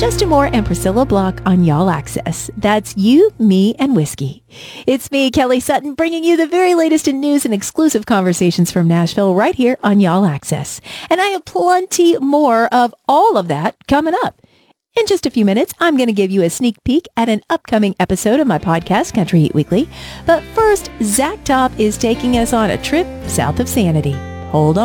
Justin Moore and Priscilla Block on Y'all Access. That's You, Me, and Whiskey. It's me, Kelly Sutton, bringing you the very latest in news and exclusive conversations from Nashville right here on Y'all Access. And I have plenty more of all of that coming up. In just a few minutes, I'm going to give you a sneak peek at an upcoming episode of my podcast, Country Heat Weekly. But first, Zach Top is taking us on a trip south of Sanity. Hold on.